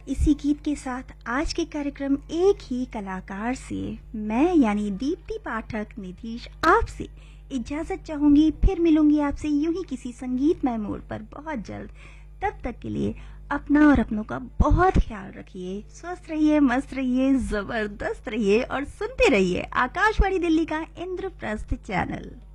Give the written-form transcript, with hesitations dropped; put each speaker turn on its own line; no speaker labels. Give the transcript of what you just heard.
इसी गीत के साथ आज के कार्यक्रम एक ही कलाकार से मैं यानी दीप्ति पाठक निधीश आपसे इजाजत चाहूंगी। फिर मिलूंगी आपसे यूं ही किसी संगीतमय मोड़ पर बहुत जल्द। तब तक के लिए अपना और अपनों का बहुत ख्याल रखिए। स्वस्थ रहिए, मस्त रहिए, जबरदस्त रहिए और सुनते रहिए आकाशवाणी दिल्ली का इंद्रप्रस्थ चैनल।